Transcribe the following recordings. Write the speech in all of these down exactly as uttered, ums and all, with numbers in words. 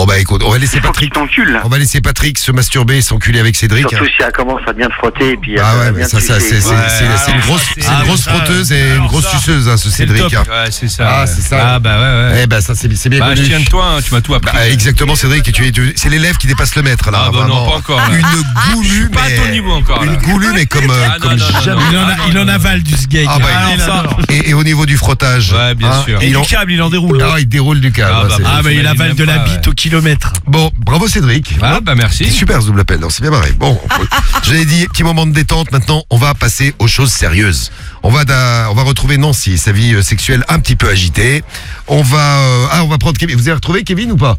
bah écoute, on va laisser Il faut Patrick. qu'il t'encule, là. On va laisser Patrick se masturber et s'enculer avec Cédric. Surtout si elle commence à bien te frotter et puis Ah elle ouais, va mais bien ça, te ça, sucer. c'est, Ouais, c'est, c'est, c'est une alors grosse, ça, c'est c'est- une grosse ça, frotteuse et une alors grosse ça, suceuse, hein, ce C'est le Cédric. top. hein. Ouais, c'est ça. Ah, ouais. c'est ça. Ah, bah ouais, ouais. Eh ben, ça, c'est, c'est bien Bah, je connu. tiens de toi, hein, tu m'as tout appris. Bah, exactement, Cédric, et tu es, tu- c'est l'élève qui dépasse le maître, là. Ah, bah non, vraiment. pas encore, là. Une goulue, Pas à mais. ton niveau encore, là. Une goulue, mais comme, euh, Ah, non, comme non, non, jamais. non. Il en, a, Ah, non, il en non. avale du sgeg. Ah, bah, Ah, il- non, ça. Et, et au niveau du frottage. Ouais, bien sûr. Et il du en- câble, il en déroule. Ah, il déroule du câble. Ah, bah, c'est- Ah, mais il j'imagine avale de même la pas, bite ouais. au kilomètre. Bon, bravo Cédric. Ah, bah merci. C'est super ce double appel, on s'est bien marré. Bon, je l'ai dit, petit moment de détente, maintenant on va passer aux choses sérieuses. On va, da- on va retrouver Nancy, sa vie euh, sexuelle un petit peu agitée. On va, euh, ah, on va prendre Kevin. Vous avez retrouvé Kevin ou pas?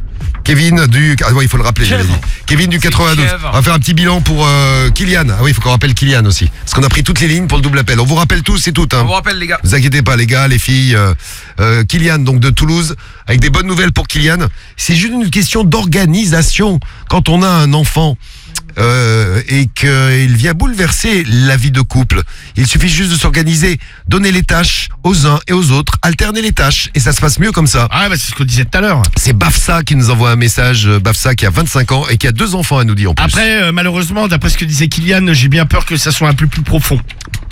Kevin du, ah ouais, il faut le rappeler, j'avais dit. Kevin du quatre-vingt-douze. Kevin. On va faire un petit bilan pour euh, Kylian. Ah oui, il faut qu'on rappelle Kylian aussi. Parce qu'on a pris toutes les lignes pour le double appel. On vous rappelle tous et toutes, hein. On vous rappelle, les gars. Vous inquiétez pas les gars, les filles. Euh, euh, Kylian donc de Toulouse, avec des bonnes nouvelles pour Kylian. C'est juste une question d'organisation. Quand on a un enfant euh, et qu'il vient bouleverser la vie de couple, il suffit juste de s'organiser, donner les tâches aux uns et aux autres, alterner les tâches et ça se passe mieux comme ça. Ah, bah, c'est ce qu'on disait tout à l'heure. C'est Bafsa qui nous envoie un message, euh, Bafsa qui a vingt-cinq ans et qui a deux enfants à nous dire en plus. Après, euh, malheureusement, d'après ce que disait Kylian, j'ai bien peur que ça soit un peu plus profond.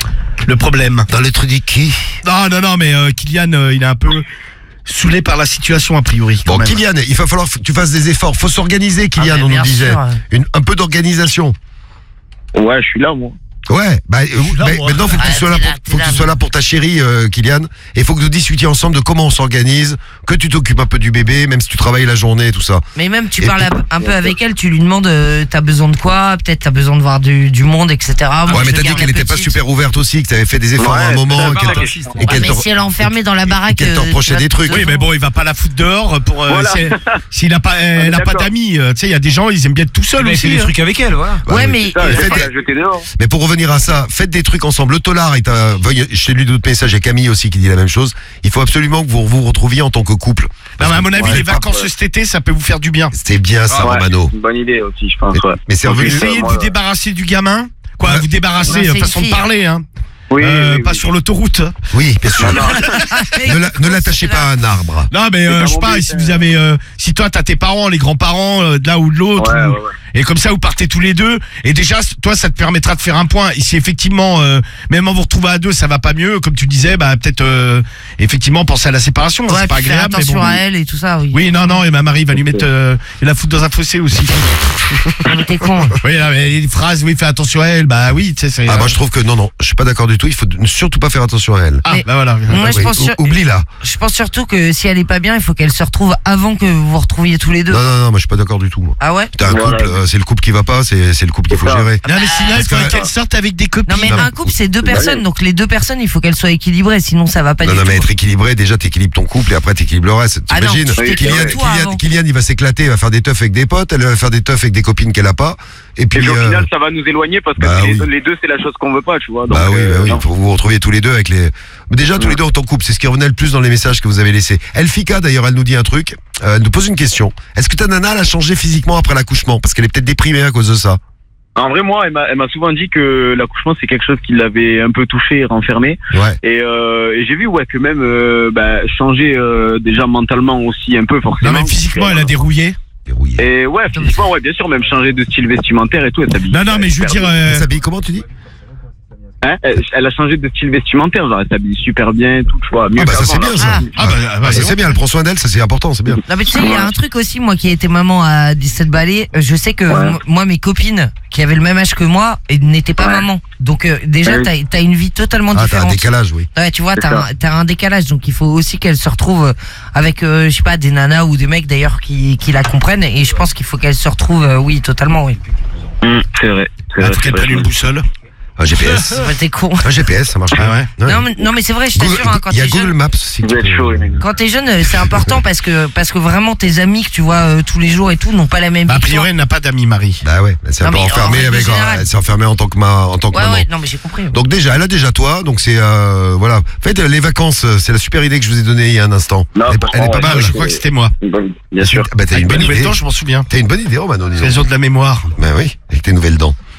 Le problème. Dans le truc du qui Non, non, non, mais euh, Kylian, euh, il est un peu saoulé par la situation, a priori. quand Bon, même. Kylian, il va falloir que tu fasses des efforts. Faut s'organiser, Kylian, Ah, mais on nous bien disait. sûr, ouais. Une, un peu d'organisation. Ouais, je suis là, moi. Ouais, bah, euh, là, bah, moi. maintenant faut que tu Ouais, sois là t'es pour, là, t'es faut que là, tu sois là pour ta chérie, euh, Kylian, et faut que nous discutions ensemble de comment on s'organise, que tu t'occupes un peu du bébé, même si tu travailles la journée, tout ça. Mais même tu Et parles puis- un- un peu avec elle, tu lui demandes euh, t'as besoin de quoi, peut-être t'as besoin de voir du, du monde, et cetera. Moi, ouais, je mais t'as dit garde qu'elle la était pas petite. super ouverte aussi, que t'avais fait des efforts Ouais, à un moment, c'est et qu'elle pas te- mal, et Ouais, qu'elle mais te- si elle est enfermée dans la baraque, qu'elle euh, t'emprochait tu vas des te trucs. Oui, devant. mais bon, il va pas la foutre dehors pour. euh, Voilà. c'est- S'il a pas, elle a pas d'accord. d'amis, euh, tu sais, il y a des gens, ils aiment bien être tout seuls Il a fait aussi. des hein. trucs avec elle, voilà. Bah Ouais, oui. mais Ça, euh, je faites vais pas des- la jeter dehors. Mais pour revenir à ça, faites des trucs ensemble. Le Tolar est un, veuillez- je t'ai lu d'autres messages, il y a Camille aussi qui dit la même chose. Il faut absolument que vous vous retrouviez en tant que couple. Non, mais à mon avis, Ouais, les vacances ouais. cet été, ça peut vous faire du bien. C'est bien ça, Ouais, Romano. c'est une bonne idée aussi, je pense. Mais, Ouais. mais c'est Ok. revenu. ça, Essayez de moi, vous euh, débarrasser du gamin. Quoi, Ouais. vous débarrasser, Ouais, euh, c'est une façon de fille, parler, hein. Oui, Euh, oui, pas oui. sur l'autoroute. Oui, bien sûr. Non, non. Ne la- ne l'attachez pas à un arbre. Non, mais C'est euh, pas je sais mon pas, but, si euh. vous avez, euh, si toi t'as tes parents, les grands-parents, euh, de l'un ou de l'autre, Ouais, ou- ouais, ouais. et comme ça vous partez tous les deux, et déjà, c- toi, ça te permettra de faire un point. Et si effectivement, euh, même en vous retrouvez à deux, ça va pas mieux, comme tu disais, bah peut-être, euh, effectivement, penser à la séparation. ouais, c'est pas puis faire agréable, mais attention bon. à elle et tout ça, oui. Oui, non, non, et ma Marie va lui mettre, euh, la foutre dans un fossé aussi. Non, mais t'es con. Oui, là, mais les phrases, oui, fais attention à elle, bah oui, tu sais, c'est. Ah, euh, moi je trouve que non, non, je suis pas d'accord du tout. Il faut ne surtout pas faire attention à elle. Ah, Mais- bah voilà. Moi, je Oui, pense ou- sur- Oublie-la. Je pense surtout que si elle est pas bien, il faut qu'elle se retrouve avant que vous vous retrouviez tous les deux. Non, non, non, moi je suis pas d'accord du tout. Moi. Ah ouais? T'as un Voilà. couple, euh, c'est le couple qui va pas, c'est c'est le couple qu'il faut C'est ça. gérer. Non, mais sinon, il Parce faudrait que- qu'elle sorte avec des copines. Non mais Non, un couple c'est deux Bah, personnes, oui. donc les deux personnes il faut qu'elles soient équilibrées, sinon ça va pas Non, du non, mais tout. être équilibré, déjà t'équilibres ton couple et après t'équilibres le reste. Ah non, T'imagines tu Kylian, t'équilibres toi Kylian, avant. Kylian, il va s'éclater, il va faire des teufs avec des potes, elle va faire des teufs avec des copines qu'elle a pas. Et Et puis, puis au euh, final, ça va nous éloigner parce que bah les, oui. les deux, c'est la chose qu'on veut pas, tu vois. Donc, bah oui, euh, bah oui, non. faut vous vous retrouver tous les deux avec les. Mais déjà tous Ouais. les deux en tant que couple, c'est ce qui revenait le plus dans les messages que vous avez laissés. Elfika d'ailleurs, elle nous dit un truc, euh, elle nous pose une question. Est-ce que ta nana elle a changé physiquement après l'accouchement parce qu'elle est peut-être déprimée à cause de ça? En vrai, moi, elle m'a, elle m'a souvent dit que l'accouchement, c'est quelque chose qui l'avait un peu touché et renfermé. Ouais. Et, euh, et j'ai vu, ouais, que même euh, bah, changer euh, déjà mentalement aussi un peu, forcément. Non, mais physiquement, elle a dérouillé. Verrouillé. Et ouais, physiquement, ouais, bien sûr, même changer de style vestimentaire et tout, elle s'habille. Non, non, mais je veux super dire. bien. euh, Elle s'habille comment tu dis? Hein, elle, elle a changé de style vestimentaire, genre elle s'habille super bien, tout, tu vois. Mieux Ah bah ça qu'avant, c'est là. bien ça. Ah. Ah bah, ah bah, Ah, ça c'est c'est bien, elle prend soin d'elle, ça c'est important, c'est bien. Non mais tu sais, il y a un truc aussi, moi qui ai été maman à dix-sept balais, je sais que Ouais. m- moi mes copines qui avaient le même âge que moi et n'étaient pas Ouais. maman. Donc euh, déjà Ouais. t'as t'as une vie totalement Ah t'as un différente. décalage, oui. Ouais, tu vois, C'est t'as ça. un, t'as un décalage, donc il faut aussi qu'elle se retrouve euh, avec, euh, je sais pas, des nanas ou des mecs d'ailleurs qui, qui la comprennent. Et je pense qu'il faut qu'elle se retrouve, euh, oui, totalement, oui. Hum, c'est vrai. C'est Il vrai, faut qu'elle c'est prenne vrai. une boussole. Un G P S. Ouais, t'es con. Un G P S, ça marche Ah pas. ouais. Non mais, non mais c'est vrai, je Google- t'assure, hein, quand Il y a t'es Google jeune, Maps si Vous tu êtes peux- chaud, les mecs. quand t'es jeune, euh, c'est important parce que parce que vraiment tes amis que tu vois euh, tous les jours et tout n'ont pas la même Bah, a vie que toi. priori, elle n'a pas d'amis, Marie. Bah ouais, elle s'est un Non, peu mais en enfermée règle avec, générale. elle s'est enfermée en tant que ma, en tant que Ouais maman. ouais, non mais j'ai compris. Donc déjà, elle a déjà toi, donc c'est euh, voilà. En fait, les vacances, euh, c'est la super idée que je vous ai donnée il y a un instant. Non, elle, est pas- elle est pas franchement, mal. Je crois que c'était moi. Une bonne- Bien sûr. Bah t'as une Avec bonne mes nouvelles idée. dents, je m'en souviens. T'as une bonne idée, Romano, disons. Raison de la mémoire. Bah oui, avec tes nouvelles dents.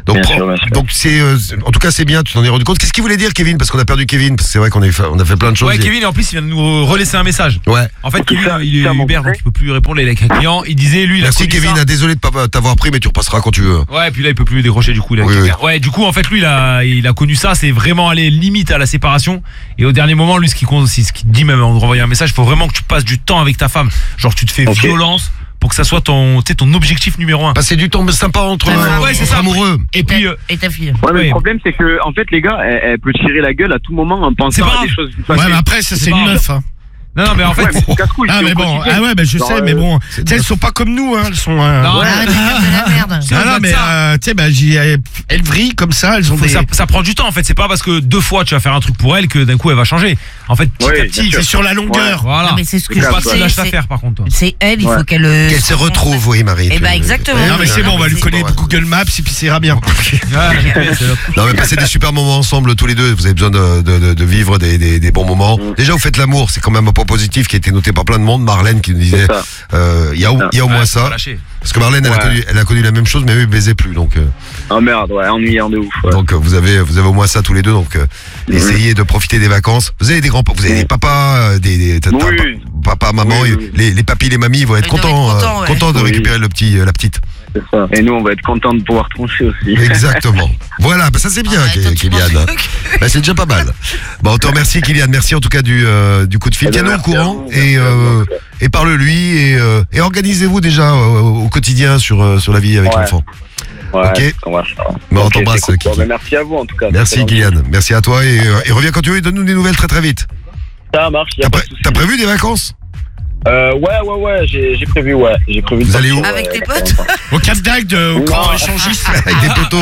Donc, Bien prends- sûr, bien sûr. donc c'est, euh, c'est- en tout cas, c'est bien. Tu t'en es rendu compte. Qu'est-ce qu'il voulait dire, Kevin? Parce qu'on a perdu Kevin. Parce que c'est vrai qu'on a, fait- on a fait plein de choses. Ouais, Et- Kevin, en plus, il vient de nous relaisser un message. Ouais. En fait, Kevin, ça, il est ça, mon Uber, frère. donc il peut plus répondre, il est avec un client. Il disait, lui, il a Merci, connu Kevin. ça. Ah, désolé de pas t'avoir pris, mais tu repasseras quand tu veux. Ouais, puis là, il peut plus décrocher du coup. Il a Oui, quelqu'un. oui. Ouais, du coup, en fait, lui, il a, il a connu ça. C'est vraiment aller limite à la séparation. Et au dernier moment, lui, ce qui compte, c'est ce qu'il te dit même en renvoyant un message, il faut vraiment que tu passes du temps avec ta femme. Genre, tu te fais Ok. violence pour que ça soit ton, tu sais, ton objectif numéro un. Passer du temps sympa entre, Ouais, euh, ouais, c'est entre ça. amoureux. Et puis, euh, Et ta fille. Ouais, mais Ouais. le problème, c'est que, en fait, les gars, elle, elle peut tirer la gueule à tout moment en C'est pensant pas à grave. des choses du Ouais, passé. mais après, ça, C'est c'est pas une grave. meuf, hein. non, non, mais en fait, Ouais, mais c'est casse-couille. Ah, c'est mais au bon, quotidien. ah ouais, bah, je Genre, sais, mais euh, bon, tu sais, elles sont pas comme nous, hein. Elles sont, euh, Non, ouais. Ah, tu fais de la merde. C'est Ah au-delà non, de mais, ça. euh, tu sais, bah, j'y, elles vrillent comme ça, elles ont Faut- des. ça, ça prend du temps en fait, c'est pas parce que deux fois tu vas faire un truc pour elle que d'un coup elle va changer. En fait, petit Ouais, à bien petit, sûr. C'est sur la longueur. voilà. Non, mais c'est ce que Faut je pas que tu disais, lâches c'est- l'affaire par contre. Toi. C'est elle, il Ouais. faut qu'elle. euh, Qu'elle se retrouve, oui, Marie. Eh tu- ben, exactement. Non, mais c'est bon, on va lui c'est- connaître Google Maps et puis ça ira bien. Ah, G P S, c'est hop. Non, mais passez des super moments ensemble tous les deux. Vous avez besoin de, de, de, de vivre des, des, des bons moments. Mm. Déjà, vous faites l'amour. C'est quand même un point positif qui a été noté par plein de monde. Marlène qui nous disait, C'est ça. euh, il y a, au- il y a au moins Ouais, faut ça. pas lâcher. Parce que Marlène, elle, a Ouais. connu, elle a connu la même chose, mais eux, ils baisaient plus. Donc, euh, Ah merde, ouais, ennuyant de ouf. Ouais. donc euh, vous avez, vous avez au moins ça tous les deux. Donc, euh, Mhm. essayez de profiter des vacances. Vous avez des grands, vous avez des papas, euh, des, des t'as- Oui. t'as- papa, maman, Oui, et oui. les, les papis, les mamies, ils vont être Ils doivent contents, être contents, euh, ouais. contents de Oui. récupérer le petit, euh, la petite. C'est ça. Et nous, on va être contents de pouvoir trancher aussi. Exactement. Voilà, bah ça c'est bien, Arrête, Ky- toi, tu Kylian. penses que- Bah, c'est déjà pas mal. Bon, on te remercie, Kylian. Merci en tout cas du, euh, du coup de fil. Eh ben, Tiens-nous au merci à courant vous, et, merci à vous, euh, en tout cas. et parle-lui et, euh, et organisez-vous déjà euh, au quotidien sur, euh, sur la vie avec Ouais. l'enfant. Ouais, Ok. c'est ce qu'on va faire. Bon, on Ok, t'embrasse, c'est cool. Kiki. Bon, ben, merci à vous en tout cas. Merci, C'est Kylian. Merci à toi et, euh, et reviens quand tu veux et donne-nous des nouvelles très très vite. Ça marche, y a T'as, pas pré- de souci. t'as prévu des vacances? Euh, ouais, ouais, ouais, j'ai, j'ai prévu, ouais. J'ai prévu de Vous allez partir, où Avec ouais, tes il y a potes pas longtemps. Au Cap d'Agde, au Non. camp échangiste. Avec des poteaux,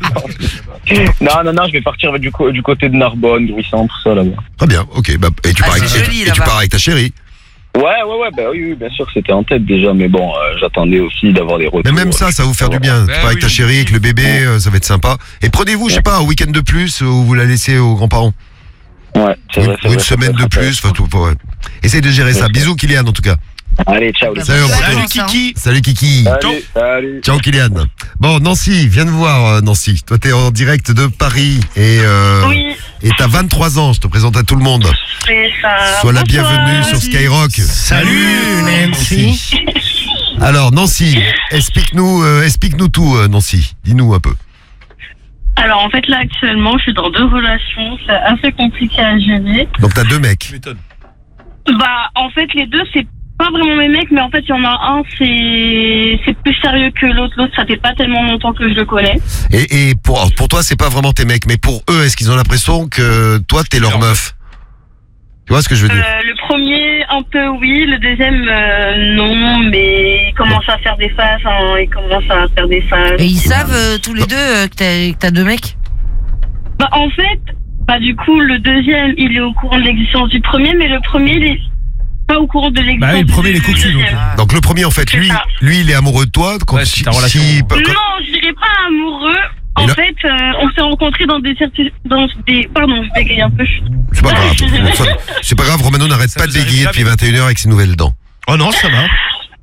ouais. Non, non, non, je vais partir du, co- du côté de Narbonne, Bruissant, tout ça là-bas. Très bien, ok. Bah, et tu, Ah, pars, c'est avec, joli, et, et tu là-bas. pars avec ta chérie. Ouais, ouais, ouais, bah oui, oui, bien sûr, c'était en tête déjà, mais bon, euh, j'attendais aussi d'avoir des retours. Mais même ça, ça va vous faire du bien. Tu Ben pars avec ta oui. chérie, avec le bébé, euh, ça va être sympa. Et prenez-vous, je sais pas, un week-end de plus ou vous la laissez aux grands-parents. Ouais, c'est Ou vrai, c'est ou une vrai, ça peut semaine être de plus. Enfin, tout, ouais. Essaye de gérer ça. Ouais. Bisous, Kylian, en tout cas. Allez, ciao les Salut, gars. au revoir. Salut Kiki. Salut, Kiki. Salut, salut. Ciao, Kylian. Bon, Nancy, viens de voir, euh, Nancy. Toi, t'es en direct de Paris et euh, Oui, et t'as vingt-trois ans. Je te présente à tout le monde. c'est ça. Sois la Bonsoir. bienvenue sur Skyrock. Salut Nancy. Alors, Nancy, explique-nous, euh, explique-nous tout, euh, Nancy. Dis-nous un peu. Alors en fait là actuellement je suis dans deux relations, c'est assez compliqué à gérer. Donc, t'as deux mecs. Bah en fait les deux c'est pas vraiment mes mecs, mais en fait il y en a un c'est c'est plus sérieux que l'autre. L'autre ça fait pas tellement longtemps que je le connais. Et, et pour, pour toi, c'est pas vraiment tes mecs, mais pour eux, est-ce qu'ils ont l'impression que toi, t'es leur Leur meuf? Tu vois ce que je veux Euh, dire? le premier un peu oui, le deuxième euh, non, mais il commence à faire des faces, hein, il commence à faire des faces. Et ils savent euh, tous les deux euh, que t'as- que t'as deux mecs? Bah en fait, bah du coup le deuxième il est au courant de l'existence du premier, mais le premier il est pas au courant de l'existence Bah oui, le premier, du il est cocu, donc. deuxième. Ah. Donc, le premier, en fait, C'est lui, ça. lui, il est amoureux de toi. Quand Ouais, si- c'est ta relation. si- quand- Non, je dirais pas amoureux. Et En là- fait, euh, on s'est rencontrés dans des certi- dans des pardon, je bégaye un peu. C'est pas grave. Ça- C'est pas grave, Romano n'arrête Ça pas de nous arrive bégayer jamais. depuis vingt et une heures avec ses nouvelles dents. Oh non, ça va.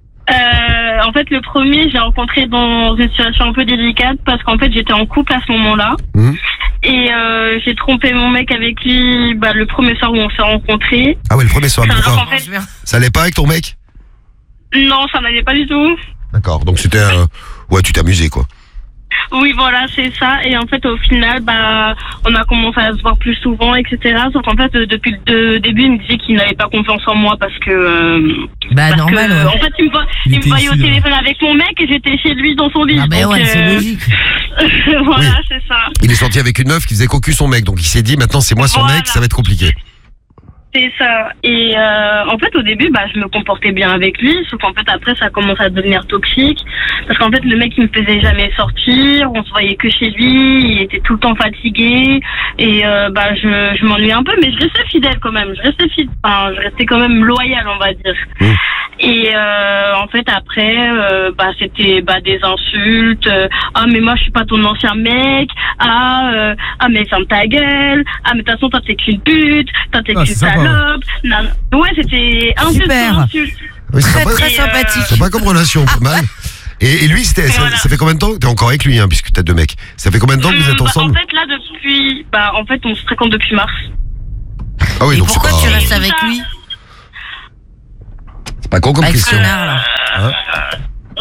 Euh, en fait, le premier, j'ai rencontré dans une situation un peu délicate parce qu'en fait, j'étais en couple à ce moment-là. Mhm. Et euh, j'ai trompé mon mec avec lui bah, le premier soir où on s'est rencontrés. Ah ouais, le premier soir, Alors, pourquoi? en fait, C'est bien. Ça allait pas avec ton mec? non, ça n'allait pas du tout. D'accord, donc c'était un... Ouais, tu t'amusais, quoi. Oui, voilà, c'est ça. Et en fait, au final, bah, on a commencé à se voir plus souvent, et cetera. Sauf qu'en fait, euh, depuis le début, il me disait qu'il n'avait pas confiance en moi parce que... euh, Bah, parce normal, que, ouais. En fait, il me, voit- Il il me était voyait au issu de- téléphone avec mon mec et j'étais chez lui dans son lit. Ah, bah Donc, ouais, c'est euh, logique. voilà, Oui. c'est ça. Il est sorti avec une meuf qui faisait cocu son mec, donc il s'est dit, maintenant c'est moi son Voilà. mec, ça va être compliqué. C'est ça. Et euh, en fait, au début, bah, je me comportais bien avec lui, sauf qu'en fait, après, ça commence à devenir toxique. Parce qu'en fait, le mec, il me faisait jamais sortir, on se voyait que chez lui, il était tout le temps fatigué. Et euh, bah, je, je m'ennuyais un peu, mais je restais fidèle quand même. Je restais fidèle, enfin, je restais quand même loyale, on va dire. Mmh. Et euh, en fait, après, euh, bah, c'était bah, des insultes. euh, ah, mais moi, je suis pas ton ancien mec. Ah, euh, ah mais ferme ta gueule. Ah, mais de toute façon, toi, t'es qu'une pute. Toi, t'es Ah, qu'une c'est sympa, salope. Non, non. Ouais, c'était insulte Super. sur insulte. Oui, c'est Très sympa, très Et, euh, sympathique. sympa comme relation, pas mal. Et, et lui, c'était, ça, Voilà. ça fait combien de temps? T'es encore avec lui, hein, puisque t'as deux mecs. Ça fait combien de temps que vous êtes Hum, bah, ensemble? En fait, là, depuis. Bah, en fait, on se fréquente depuis mars. Ah oui, Et donc c'est pourquoi pas, tu restes avec lui? c'est pas con comme Avec ce question. connard, là. Je,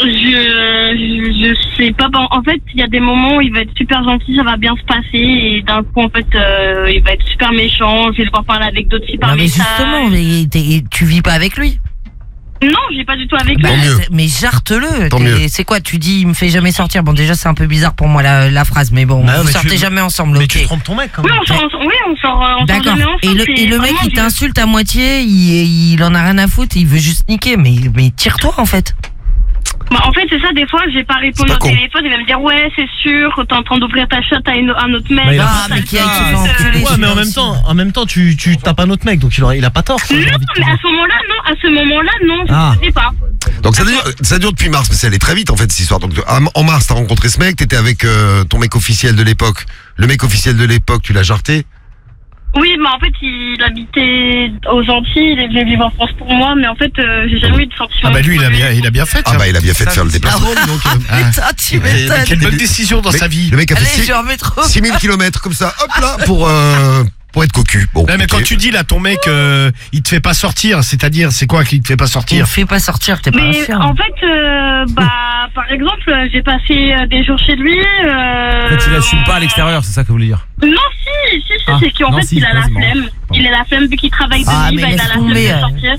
je, je sais pas. Bon, en fait, il y a des moments où il va être super gentil, ça va bien se passer, et d'un coup, en fait, euh, il va être super méchant. Je vais devoir parler avec d'autres filles par Non, mais message. justement, mais t'es- tu vis pas avec lui. Non, j'ai pas du tout avec Bah, lui. Tant mieux. c'est- mais jarte-le. Tant T'es- mieux. C'est quoi? Tu dis, il me fait jamais sortir. Bon, déjà, c'est un peu bizarre pour moi la, la phrase, mais bon, Bah, vous mais sortez tu- jamais ensemble, Mais ok. tu trompes ton mec quand Oui, même. on sort, on- oui, on sort, euh, on sort D'accord. jamais ensemble. Et le, c'est et le mec, vraiment il du- t'insulte à moitié, il, il en a rien à foutre, il veut juste niquer, mais, mais tire-toi en fait. Bah, en fait, c'est ça, des fois, je vais pas répondre pas au con. téléphone, il va me dire, ouais, c'est sûr, t'es en train d'ouvrir ta chatte à une- un autre mec. Bah, il a Ah, pas- mais qui a ça, qui va ça, enculer, Ouais, mais celui-là en même aussi. temps, en même temps, tu, tu tapes un autre mec, donc il, aurait, il a pas tort. quoi, j'ai Non, envie de te mais dire. à ce moment-là, non, à ce moment-là, non, je Ah. ne sais pas. Donc ça dure, ça dure depuis mars, mais ça allait très vite en fait cette histoire. Donc en en mars, t'as rencontré ce mec, t'étais avec euh, ton mec officiel de l'époque. Le mec officiel de l'époque, tu l'as jarté. Oui, mais en fait, il habitait aux Antilles, il est venu vivre en France pour moi, mais en fait, euh, j'ai jamais eu de sentiment. Ah bah lui, il a bien, il a bien fait. Ah tiens. bah il a bien fait de faire le Ah déplacement. ouais. Donc, euh, Putain, tu Mais m'étonnes. quelle bonne décision dans le sa mec- vie. Le mec a Allez, fait je vais en métro. six mille kilomètres comme ça, hop là, pour euh, pour être cocu. Bon. Non, mais ok. quand tu dis là, ton mec, euh, il te fait pas sortir, c'est-à-dire, c'est quoi qu'il te fait pas Tu me sortir? fais pas sortir, t'es pas un Mais chien. en fait, euh, bah, par exemple, euh, j'ai passé euh, des jours chez lui. Euh, En fait, il assume pas à l'extérieur, c'est ça que vous voulez dire. Non, si, si, si, Ah, c'est qu'en non, fait, si, il a la vas-y, bon. flemme. Il a la flemme vu qu'il travaille de Ah, nuit, mais bah, il a laisse la flemme tomber, de euh. sortir.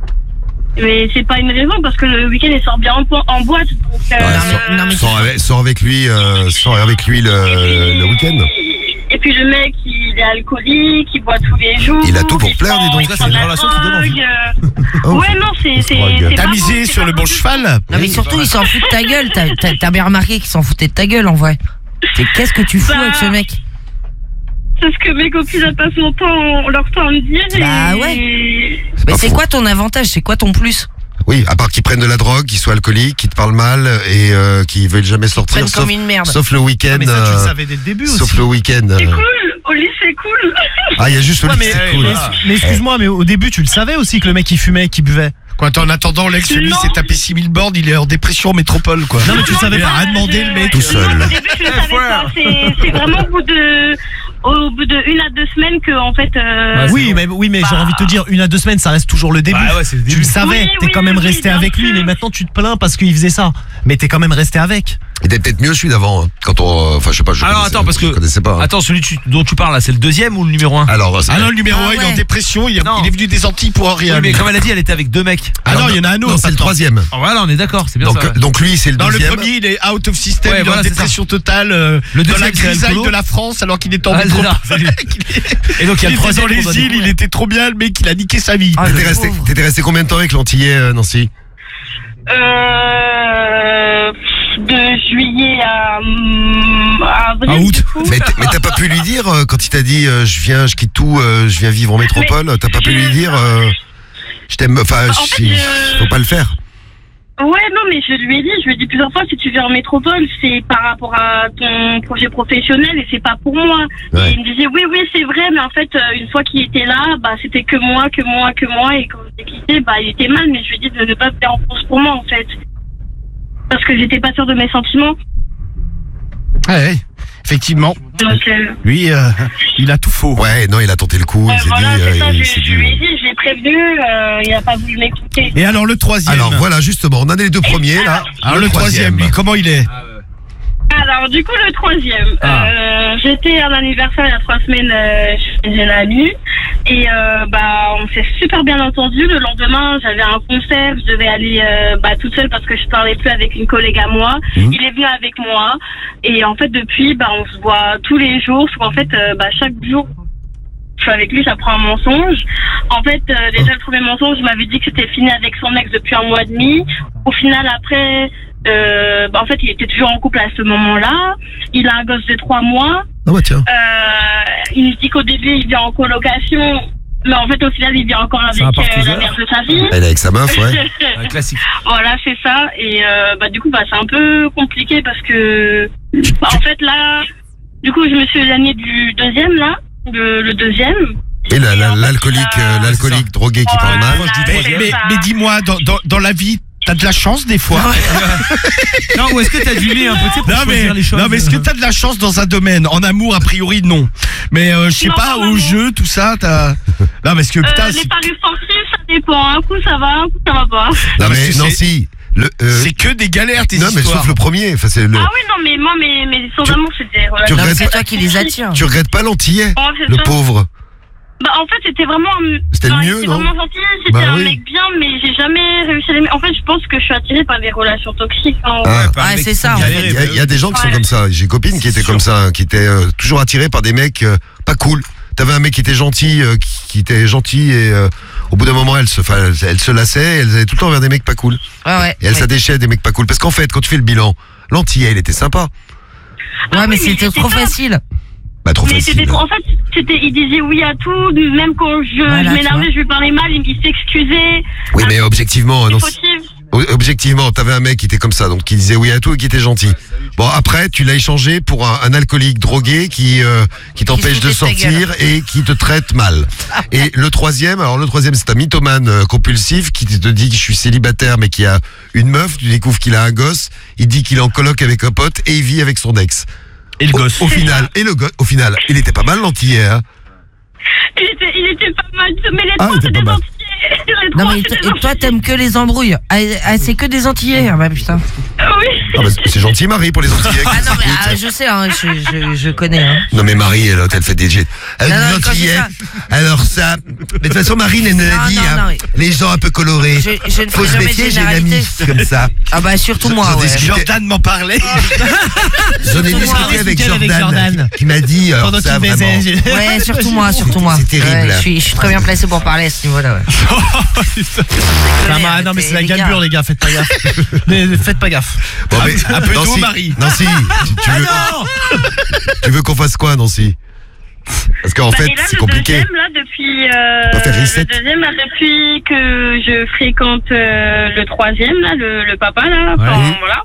Mais c'est pas une raison parce que le week-end il sort bien en, po- en boîte. Donc, euh, Ouais, Non, sors, mais- non, mais- sors avec, sors avec lui, euh, sors avec lui le, le week-end. Et puis le mec, il est alcoolique, il boit tous les jours. Il a tout pour il plaire, dis prend- donc. il Ça, prend c'est de une la relation qui donne envie. drogue, euh. Oh. Ouais, non, c'est. c'est- Drogue. c'est T'as pas misé bon, c'est sur pas le bon bon du tout. cheval? Non, mais surtout, il s'en fout de ta gueule. T'as- T'as t'as bien remarqué qu'il s'en foutait de ta gueule en vrai. C'est- Qu'est-ce que tu fous Bah, avec ce mec? C'est ce que mes copines elles passent mon temps, leur temps à me dire. Bah et- ouais. C'est Mais pas c'est faux. quoi ton avantage? C'est quoi ton plus? Oui, à part qu'il prenne de la drogue, qu'il soit alcoolique, qu'il te parle mal et euh, qu'il veuille jamais sortir, Prenne sauf, comme une merde. sauf le week-end. Mais ça, tu le euh, savais dès le début aussi. sauf le week-end. C'est euh. cool, Oli, c'est cool. Ah, il y a juste le Ouais, mais, c'est cool. mais, mais excuse-moi, mais au début, tu le savais aussi que le mec il fumait, qu'il buvait. Quoi, en attendant, l'ex, lui, Non. s'est tapé six mille bornes, il est en dépression métropole, quoi. Non, mais tu le savais Il a pas. rien demandé, le mec. Tout seul. Non, au début, je le savais pas. C'est c'est vraiment au bout de, au bout de une à deux semaines que, en fait. euh, Ouais, Oui, mais, oui, mais j'ai Bah. envie de te dire, une à deux semaines, ça reste toujours le début. Bah ouais, c'est le Tu début. le savais, Oui, t'es oui, quand même oui, resté bien avec lui, sûr. mais maintenant tu te plains parce qu'il faisait ça. Mais t'es quand même resté avec. Il était peut-être mieux celui d'avant, hein, quand on, enfin je sais pas, je Alors connaissais- attends, parce que. je connaissais pas. hein. Attends, celui tu- dont tu parles là, c'est le deuxième ou le numéro un? Alors, c'est- Ah non, le numéro Ah un, il est en ouais. dépression, il est, Non. il est venu des Antilles pour rien. Oui, mais lui. comme elle a dit, elle était avec deux mecs. Ah alors, non, il y en a un autre. Non, c'est le attends. troisième. Oh, voilà, on est d'accord, c'est bien Donc, ça. ouais. donc lui, c'est le Dans le deuxième. premier, il est out of system, Ouais, il est voilà, en c'est dépression totale, euh, Le dans la deuxième, c'est grisaille alcoolo. de la France, alors qu'il était en Ah, c'est métropole. ça, salut. Et donc il y a le Il était troisième dans les qu'on doit îles, il découvrir. était trop bien, le mec, il a niqué sa vie. Ah, T'étais le resté, pauvre. t'étais resté combien de temps avec l'antillais, euh, Nancy? Euh, de juillet à, hum, à avril. À août. du coup. Mais t- mais t'as pas pu lui dire euh, quand il t'a dit euh, je viens, je quitte tout, euh, je viens vivre en métropole. T'as pas pu lui dire euh, je t'aime. Enfin, En fait, je- je- faut pas le faire. Ouais, non, mais je lui ai dit, je lui ai dit plusieurs fois, si tu viens en métropole, c'est par rapport à ton projet professionnel et c'est pas pour moi. Ouais. Et il me disait, oui, oui, c'est vrai, mais en fait, euh, une fois qu'il était là, bah, c'était que moi, que moi, que moi, et quand j'ai quitté, bah, il était mal, mais je lui ai dit de ne pas faire en France pour moi, en fait. Parce que j'étais pas sûre de mes sentiments. Ouais, effectivement. Donc, euh, Lui, euh, il a tout faux. Ouais, non, il a tenté le coup. ouais, il s'est voilà, dit. c'est ça, euh, je, il s'est je lui ai dit. dit, je l'ai prévenu, euh, il a pas voulu m'écouter. Et alors le troisième. Alors voilà, justement, on en est les deux premiers là. Alors le troisième, lui, comment il est? Alors, du coup, le troisième, Ah. euh, j'étais à un anniversaire il y a trois semaines euh, chez une amie et euh, bah, on s'est super bien entendu. Le lendemain, j'avais un concert, je devais aller euh, bah, toute seule parce que je parlais plus avec une collègue à moi. Mhm. Il est venu avec moi et en fait, depuis, bah, on se voit tous les jours. Sauf qu'en fait, euh, bah, chaque jour, je suis avec lui, ça prend un mensonge. En fait, euh, déjà, le premier mensonge, il m'avait dit que c'était fini avec son ex depuis un mois et demi. Au final, après... Euh, bah en fait, il était toujours en couple à ce moment-là. Il a un gosse de trois mois. Ah bah tiens. Euh, il me dit qu'au début, il vient en colocation. Mais en fait, au final, il vient encore avec C'est un euh, partouzeur. la mère de sa fille. Elle est avec sa meuf, ouais. Un classique. Voilà, c'est ça. Et euh, bah, du coup, bah, c'est un peu compliqué parce que... Bah, en fait, là... Du coup, je me suis éloignée du deuxième, là. Le, le deuxième. Et la- la- Et en fait, l'alcoolique, il a- euh, l'alcoolique drogué qui parle Voilà. mal. Proche du Ah, Mais, troisième. c'est mais, ça. mais dis-moi, dans, dans, dans la vie, t'as de la chance des fois. Non, ou est-ce que t'as du nez un peu, tu sais, pour Non mais, choisir les choses. non mais est-ce que t'as de la chance dans un domaine? En amour, a priori, non. Mais euh, je sais Non, pas, non, au non. jeu, tout ça, t'as... Non, parce que putain, Euh, c'est- les paris sportifs, ça dépend. Un coup ça va, un coup ça va pas. Non parce mais que c'est- Nancy, le, euh, c'est que des galères, tes non mais histoires. sauf le premier. Enfin, c'est le. Ah oui, non, mais moi, mes, mes sans Tu- amour, c'était tu relativement. Non, mais regrettes c'est pas- toi qui les attires. Tu regrettes pas l'antillais, Ouais, c'est le ça. pauvre. Bah, en fait, c'était vraiment. un- C'était le enfin, mieux, c'était non vraiment gentil, c'était Bah un oui. mec bien, mais j'ai jamais réussi à l'aimer. En fait, je pense que je suis attirée par des relations toxiques. hein. Ah. Pas un Ouais, mec c'est qui ça, faut en galérer, Il y, a, bah il y a des gens qui sont Ouais. comme ça. J'ai une copine qui était sûr. comme ça, qui était euh, toujours attirée par des mecs euh, pas cool. T'avais un mec qui était gentil, euh, qui, qui était gentil et euh, au bout d'un moment, elle se, enfin, elle, elle se lassait. Elle allait tout le temps vers des mecs pas cool. Ouais, ouais. Et elle ouais. s'attachait à des mecs pas cool. Parce qu'en fait, quand tu fais le bilan, l'antillais, il était sympa. Ah Ouais, oui, mais mais c'était c'était trop pas- facile. Bah trop Mais facile. c'était trop. En fait, c'était, il disait oui à tout, même quand je, Voilà, je tu m'énervais, vois. je lui parlais mal, il, il s'excusait. Oui, mais objectivement, non, Fautif. objectivement, t'avais un mec qui était comme ça, donc qui disait oui à tout et qui était gentil. Bon, après, tu l'as échangé pour un, un alcoolique drogué qui euh, qui t'empêche de foutait de ta sortir et qui te traite mal. Et le troisième, alors le troisième, c'est un mythomane euh, compulsif qui te dit que je suis célibataire mais qui a une meuf. Tu découvres qu'il a un gosse. Il dit qu'il est en coloc avec un pote et il vit avec son ex. Et le Au, gosse. au final, et le gosse, au final, il était pas mal l'antillais. Hein. Il était, il était pas mal, mais les Ah, trois, il était c'était pas mal. entiers. Les Non, trois, mais c'était t- et toi, entiers. t'aimes que les embrouilles. Ah, ah, c'est que des Antillais. Ah, bah putain. Oui. Ah bah, c'est gentil Marie pour les antillais. Ah non, mais ah, je sais, hein, je, je, je connais. Hein. Non mais Marie, elle, elle fait des jets. Elle Non, non, dit quand antillais. c'est ça. Alors ça, mais de toute façon Marine elle nous l'a Non, dit, non, hein, non, oui. les gens un peu colorés. Je, je ne Faut fais se jamais de méfier, j'ai une amie généralité. comme ça. Ah bah surtout moi, J'en ouais. discute- Jordan m'en parlait. J'en ai Surtout moi, discuté avec discuté avec Jordan, Jordan. qui m'a dit alors Pendant ça qu'il vraiment. baisait. j'ai- Ouais, surtout moi, surtout moi. C'est terrible. Ouais, je, suis, je suis très bien placé pour parler à ce niveau-là, ouais. Ah, bah, non, mais c'est la galbure, les gars, faites pas gaffe. Mais faites pas gaffe. Bon, mais, Un peu d'eau, Nancy, Marie. Nancy, tu, tu veux, tu veux qu'on fasse quoi, Nancy? Parce qu'en Bah, fait, et là, c'est le compliqué. deuxième, là, depuis, euh, On va faire reset. le deuxième, là, depuis que je fréquente euh, le troisième, là, le, le papa, là, Ouais. enfin, voilà.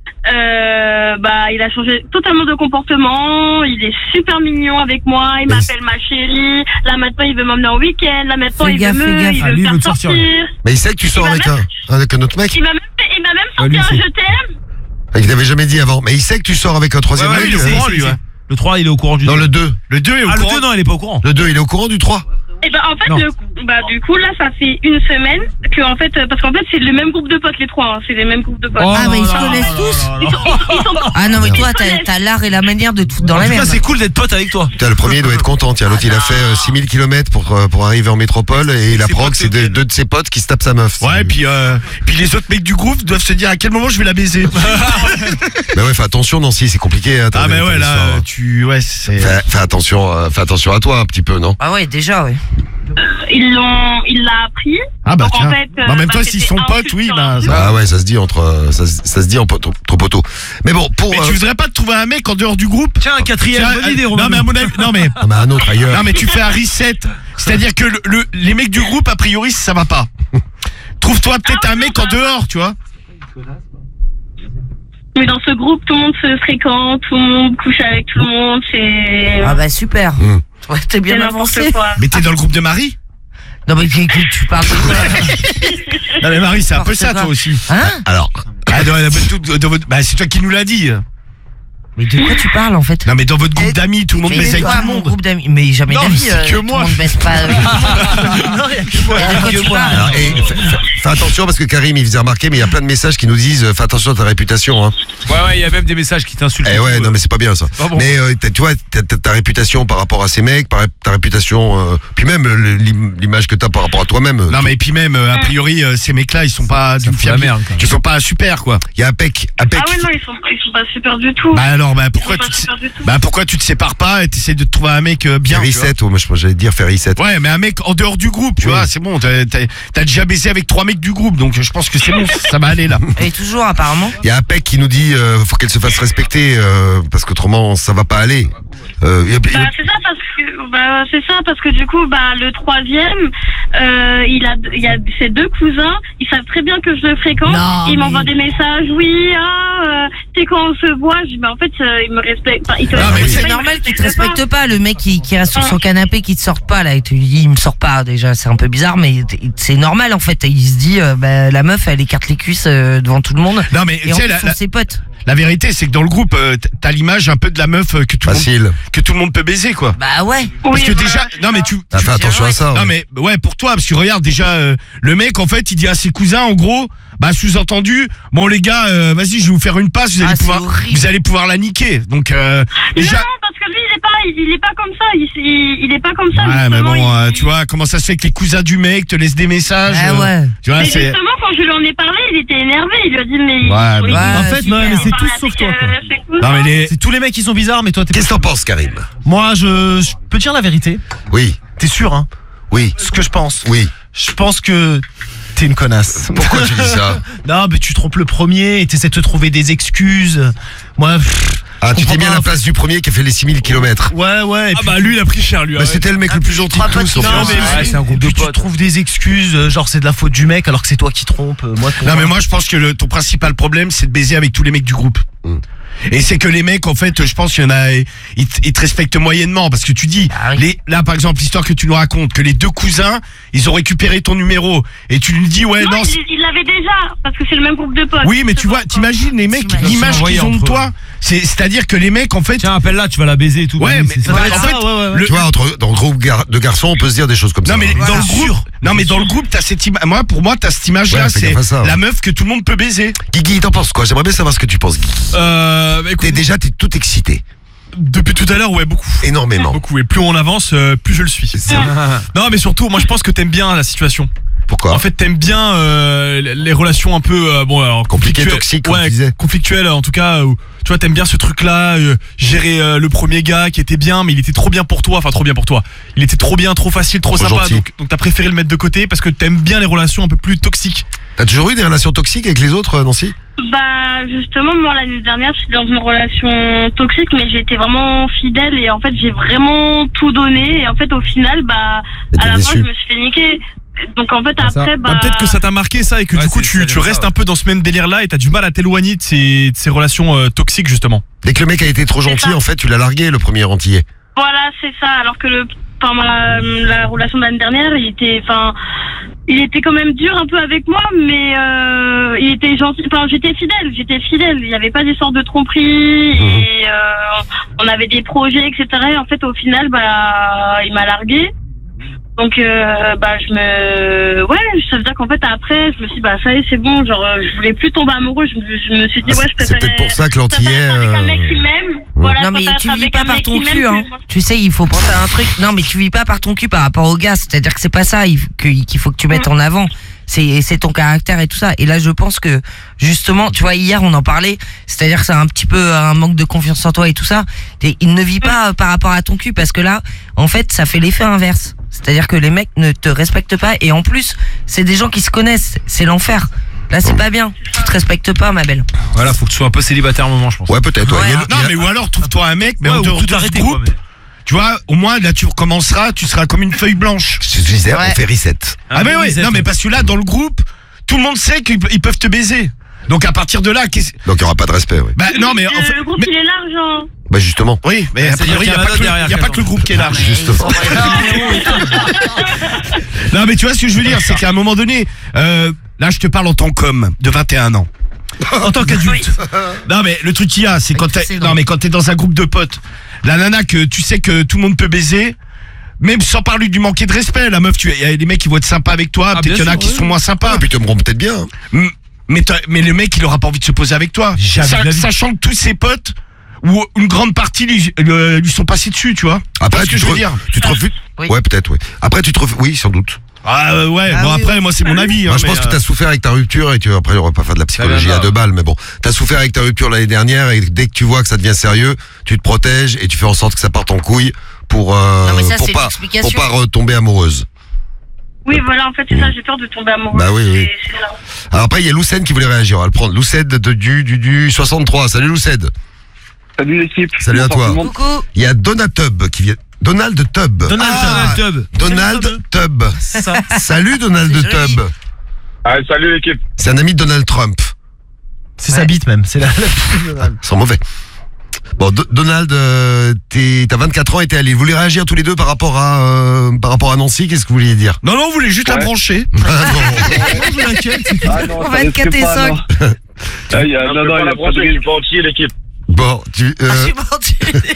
Euh, bah, il a changé totalement de comportement. Il est super mignon avec moi. Il Mais m'appelle ma chérie. Là, maintenant, il veut m'emmener en week-end. Là, maintenant, Fais il gaffe, veut fais me, gaffe. il Ah, veut lui, me il veut faire te sortir, sortir. Mais il sait que tu sors Il m'a avec un, avec un autre mec. Il m'a même fait, il m'a même Ah, lui, sorti un c'est- je t'aime. Il t'avait jamais dit avant. Mais il sait que tu sors avec un troisième Ouais, ouais, mec. il est au euh, courant, lui, ouais. Le trois, il est au courant du Dans deux. le deux. Le deux est au Ah, le courant. deux, non, il est pas au courant. Le deux, il est au courant du trois. Et ben en fait, Non. le, bah du coup là, ça fait une semaine que en fait, euh, parce qu'en fait c'est le même groupe de potes les trois, hein, c'est les mêmes groupes de potes. Oh, Ah, mais ils non, se non, connaissent non, tous. non, non, Ils non. sont, ils, ils sont Ah non, mais ils toi, se t'as connaissent. t'as l'art et la manière de tout dans En la tout cas, merde. c'est cool d'être pote avec toi. Putain, le premier doit être content. Tiens, l'autre, il a fait euh, six mille kilomètres pour, euh, pour arriver en métropole et la ses prog, potes c'est de- se deux de ses potes qui se tapent sa meuf. Ouais, puis, euh, puis les autres mecs du groupe doivent se dire à quel moment je vais la baiser. Bah ouais, fais attention, Nancy, c'est compliqué. Hein, Ah, ton- mais ton ouais, là, histoire. euh, tu. Ouais, c'est. Fais, fais attention, euh, fais attention à toi un petit peu, non? Ah ouais, déjà, ouais. Ils l'ont, il l'a appris. Ah, bah, Donc, en tiens. fait, euh, en même bah, temps, s'ils c'était sont un potes, plus oui, sur bah, un. ça. Ah ouais, ça se dit entre, euh, ça, se- ça se dit en poteau, trop poteau. Mais bon, pour. Mais euh, tu voudrais pas te trouver un mec en dehors du groupe? Tiens, un quatrième, Tiens, bonne euh, idée, Romain. Non, mais à mon avis, non, mais. ah, mais un autre ailleurs. Non, mais tu fais un reset. C'est-à-dire que le, le- les mecs du groupe, a priori, ça va pas. Trouve-toi peut-être un mec en dehors, tu vois. Mais dans ce groupe, tout le monde se fréquente, tout le monde couche avec tout le monde, c'est. Ah bah super. Mmh. Ouais, t'es c'est bien n'importe avancé. quoi. Mais t'es dans le groupe de Marie? Non mais tu, tu parles de quoi? Non, mais Marie, c'est un peu N'importe ça, quoi. toi aussi. Hein? Alors, Ah, dans, dans votre- dans votre- bah, c'est toi qui nous l'as dit. Mais de quoi tu parles en fait? Non, mais dans votre groupe d'amis, tout le monde Mais baise c'est avec quoi tout le mon monde. groupe d'amis? Mais jamais Non, d'amis. mais c'est que tout moi. le monde baisse pas. avec tout le monde. Non, il y a que moi. Et de quoi tu parles? alors, et, fais, fais- fais attention parce que Karim, il faisait remarquer, mais il y a plein de messages qui nous disent, euh, fais attention à ta réputation, hein. Ouais, ouais, il y a même des messages qui t'insultent. Eh ouais, non mais c'est pas bien ça. Ah bon. Mais euh, t'as- tu vois, t'as- t'as ta réputation par rapport à ces mecs, par- ta réputation, euh, puis même euh, l'im- l'image que t'as par rapport à toi-même. euh, Non, mais et puis même, euh, a priori, euh, ces mecs-là, ils sont pas d'une fout la fiabilité. merde, quand même. Ils sont pas super, quoi. Il y a un pec, un pec. Ah ouais, non, ils sont, ils sont pas super du tout. Bah alors, bah Ils pourquoi sont tu pas te, super du tout. bah pourquoi tu te sépares pas et t'essaies de te trouver un mec euh, bien, Faire tu vois. reset, oh, moi je- j'allais dire faire reset. Ouais, mais un mec en dehors du groupe, tu Oui. vois, c'est bon. T'as, t'as- t'as déjà baisé avec trois mecs du groupe, donc je pense que c'est bon, ça va aller là. Et toujours apparemment. Il y a un pec qui nous dit, euh, faut qu'elle se fasse respecter, euh, parce qu'autrement ça va pas aller. Euh, il y a- il y a- Bah, c'est ça parce que bah, c'est ça parce que du coup bah le troisième euh, il a il y a ses deux cousins, ils savent très bien que je le fréquente, Non, ils mais- m'envoient des messages, oui ah euh, c'est quand on se voit, je dis, mais en fait, euh, il me respecte. Enfin, il te Non, mais respecte c'est pas, il normal me qu'il te respecte respecte pas, le mec qui, qui reste sur son canapé, qui te sorte pas, là, et tu lui dis, il me sort pas, déjà, c'est un peu bizarre, mais c'est normal, en fait, il se dit, euh, bah, la meuf, elle écarte les cuisses euh, devant tout le monde. Non, mais, et tu en sais, plus, la- sont la- ses potes. La vérité, c'est que dans le groupe, euh, t- t'as l'image un peu de la meuf euh, que tout le monde, que tout le monde peut baiser, quoi. Bah ouais. Parce que déjà, non mais tu, Ah, tu- fais attention à ça, Non ouais. mais ouais, pour toi, parce que regarde déjà, euh, le mec en fait, il dit à ses cousins, en gros, bah sous-entendu, bon les gars, euh, vas-y, je vais vous faire une passe, vous allez Ah, c'est pouvoir, horrible. vous allez pouvoir la niquer. Donc euh, déjà. Non, parce que lui, il est pas, il, il est pas comme ça. Il, il, il est pas comme ça. Ouais, mais justement, bon, il- euh, tu vois, comment ça se fait que les cousins du mec te laissent des messages Ah euh, ouais. Tu vois, Mais c'est. justement, quand je lui en ai parlé, il était énervé. Il lui a dit, mais. Ouais, il- mais- il- En fait, il- ouais, mais il c'est parlait tous sauf avec, toi, euh, quoi. ses cousins. Non mais les. C'est tous les mecs qui sont bizarres, mais toi, t'es Qu'est-ce que t'en penses, Karim? Moi, je, je peux dire la vérité. Oui, T'es sûr, hein? oui, Ce que je pense. oui. Je pense que t'es une connasse. Pourquoi tu dis ça? Non, mais tu trompes le premier et t'essaies de te trouver des excuses. Moi, pff, Ah, je tu t'es comprends mis à pas, la en fait. place du premier qui a fait les six mille kilomètres. Ouais, ouais. et Ah puis- bah lui, il a pris cher, lui. Bah, ouais. c'était le mec le plus gentil de crois pas tous. qu'il- enfin. Non, mais Ouais, c'est un groupe et puis de potes. tu trouves des excuses, euh, genre c'est de la faute du mec alors que c'est toi qui trompes. euh, Moi, pour Non mais moi je pense que le, ton principal problème c'est de baiser avec tous les mecs du groupe. Mm. Et c'est que les mecs en fait je pense qu'il y en a ils, te- ils te respectent moyennement parce que tu dis Ah oui. les, là par exemple l'histoire que tu nous racontes que les deux cousins ils ont récupéré ton numéro et tu lui dis ouais non, Non, c'est- il il l'avait déjà, parce que c'est le même groupe de potes. oui mais tu vois t'imagines les mecs T'imagines. l'image Ils qu'ils sont ont de envoyés toi c'est c'est à dire que les mecs en fait Tiens, appelle-la, tu vas la baiser et tout. Ouais, Bah, mais c'est ça. bah, ça, en fait, ouais, ouais, ouais. le- Tu vois, entre, dans le groupe gar- de garçons, on peut se dire des choses comme ça. non mais Voilà. dans le groupe non mais dans le groupe t'as cette image moi pour moi t'as cette image là Ouais, fais c'est gaffe à ça, ouais. la meuf que tout le monde peut baiser. Guigui, t'en penses quoi? J'aimerais bien savoir ce que tu penses, Guigui. Euh, bah, écoute, T'es déjà, t'es tout excité. depuis tout à l'heure, ouais, beaucoup. Énormément. Beaucoup. Et plus on avance, euh, plus je le suis. Non, mais surtout, moi, je pense que t'aimes bien la situation. Pourquoi? En fait, t'aimes bien euh, les relations un peu euh, bon, alors, Compliquées, conflictuelles. toxiques, comme ouais, tu disais. conflictuelles, en tout cas. Où, tu vois, t'aimes bien ce truc-là, euh, gérer euh, le premier gars qui était bien, mais il était trop bien pour toi. Enfin, trop bien pour toi. Il était trop bien, trop facile, trop, Trop sympa. gentil. Donc, donc t'as préféré le mettre de côté parce que t'aimes bien les relations un peu plus toxiques. T'as toujours eu des relations toxiques avec les autres, Nancy? Bah, justement, moi, l'année dernière, j'étais dans une relation toxique, mais j'ai été vraiment fidèle et en fait, j'ai vraiment tout donné. Et en fait, au final, bah, Et t'es à la fin, déçu. je me suis fait niquer. Donc, en fait, après, bah. Bah, peut-être que ça t'a marqué ça et que Ouais, du coup c'est- tu, ça tu vient de restes ça, un peu dans ce même délire là et t'as du mal à t'éloigner de ces, de ces relations euh, toxiques justement. Dès que le mec a été trop gentil, ça. en fait, tu l'as largué, le premier antillais. Voilà, c'est ça. Alors que le, enfin, ma- la relation de l'année dernière, il était, enfin, il était quand même dur un peu avec moi, mais euh, il était gentil. Enfin, j'étais fidèle, j'étais fidèle. Il n'y avait pas d'histoire de tromperie et euh, on avait des projets, et cetera. Et en fait, au final, bah, il m'a largué. Donc, euh, bah, je me, ouais, ça veut dire qu'en fait, après, je me suis dit, bah, ça y est, c'est bon. Genre, euh, je voulais plus tomber amoureux. Je, me- je me suis dit, Ah, ouais, je c'est préférais. peut-être pour ça que je préfère l'antillais. être avec un mec euh, qui m'aime. Voilà, Non je mais préfère tu être vis avec pas un par mec ton qui cul, m'aime hein. que- Tu sais, il faut penser à un truc. Non mais tu vis pas par ton cul par rapport au gars. C'est-à-dire que c'est pas ça il faut que- qu'il faut que tu mettes en avant. C'est c'est ton caractère et tout ça. Et là, je pense que justement, tu vois, hier on en parlait. C'est-à-dire que c'est un petit peu un manque de confiance en toi et tout ça. Et il ne vit pas euh, par rapport à ton cul parce que là, en fait, ça fait l'effet inverse. C'est-à-dire que les mecs ne te respectent pas et en plus, c'est des gens qui se connaissent. C'est l'enfer. Là, c'est pas bien. Tu te respectes pas, ma belle. Voilà, faut que tu sois un peu célibataire un moment, je pense. Ouais, peut-être. ouais. Ouais. Il y a le- Non il y a- mais ou alors trouve-toi un mec mais Ouais, en ou dehors tout de ce arrêter, quoi, groupe. mais- Tu vois, au moins là tu recommenceras, tu seras comme une feuille blanche. Je te disais, Ouais. on fait reset. Ah, mais bon ouais, reset, non mais ouais. parce que là dans le groupe, tout le monde sait qu'ils ils peuvent te baiser. Donc à partir de là, qu'est-ce- Donc il n'y aura pas de respect, ouais. bah non mais, Euh, en fait- le groupe, mais- il est large, hein. Bah justement. oui, mais a c'est-à-dire priori, il n'y qu'il y a, en a pas que d'autres le- derrière il y a qui pas que le groupe qui est large. Justement. Non mais tu vois ce que je veux dire, c'est qu'à un moment donné, euh, là je te parle en tant qu'homme de vingt et un ans. En tant qu'adulte. Non mais le truc qu'il y a, c'est quand Avec tous t'es ces non dents. mais quand t'es dans un groupe de potes, la nana que tu sais que tout le monde peut baiser, même sans parler du manquer de respect, la meuf, tu il y a des mecs qui vont être sympas avec toi, Ah, peut-être qu'il y en bien a sûr, qui oui. sont moins sympas. Ah, puis tu me peut-être bien. hein. Mm. Mais, t'as- mais le mec, il aura pas envie de se poser avec toi. Jamais Sa- de la vie. sachant que tous ses potes, ou une grande partie lui, euh, lui sont passés dessus, tu vois. Après, ce que tu je te, veux re- dire. tu te refuses. Oui. Ouais, peut-être, oui. Après, tu te refuses. Oui, sans doute. Ah euh, ouais, Ah bon oui, après, oui. moi c'est mon avis. Moi, hein, je pense mais, que euh, t'as souffert avec ta rupture et tu, après, on va pas faire de la psychologie Ça vient à de deux là. balles, mais bon. T'as souffert avec ta rupture l'année dernière et dès que tu vois que ça devient sérieux, tu te protèges et tu fais en sorte que ça parte en couille pour, euh, Non, mais ça, pour c'est pas, l'explication. pour pas retomber amoureuse. Oui, voilà, en fait, c'est ça, j'ai peur de tomber amoureux. Bah oui, oui. C'est- c'est ça. Alors après, il y a Lucène qui voulait réagir. On va le prendre. Lucène de, du, du, du soixante-trois. Salut Lucène. Salut l'équipe. Salut à Bonsoir toi. tout le monde. Coucou. Il y a Donatub qui vient. Donald Tub. Donald Ah, Tub. Donald Tub. C'est ça. Salut Donald C'est joli. Tub. Ah, salut l'équipe. C'est un ami de Donald Trump. C'est sa bite même. C'est la. la... Ils sont mauvais. Bon, D- Donald, euh, t'es, t'as vingt-quatre ans et t'es à Lille. Vous voulez réagir tous les deux par rapport à, euh, par rapport à Nancy? Qu'est-ce que vous vouliez dire? Non, non, vous voulez juste la Ouais. brancher. Ah, Ah non, ça vingt-quatre risque et pas, cinq. non. Ah, il y a- Non, non, il a pas de risque. entier l'équipe. Bon, tu, euh, Ah, je suis menti.